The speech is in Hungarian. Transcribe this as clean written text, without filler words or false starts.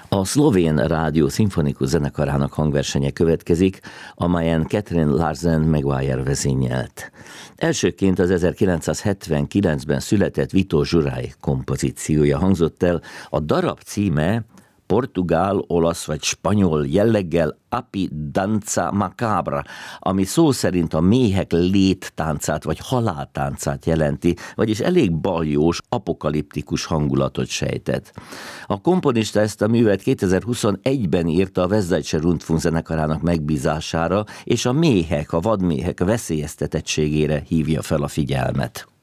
A szlovén rádió szimfonikus zenekarának hangversenye következik, amelyen Catherine Larsen Maguire vezényelt. Elsőként az 1979-ben született Vito Juraj kompozíciója hangzott el, a darab címe portugál, olasz vagy spanyol jelleggel Api Danza Macabra, ami szó szerint a méhek léttáncát vagy haláltáncát jelenti, vagyis elég baljós, apokaliptikus hangulatot sejtett. A komponista ezt a művet 2021-ben írta a Westdeutsche Rundfunk zenekarának megbízására, és a méhek, a vadméhek veszélyeztetettségére hívja fel a figyelmet.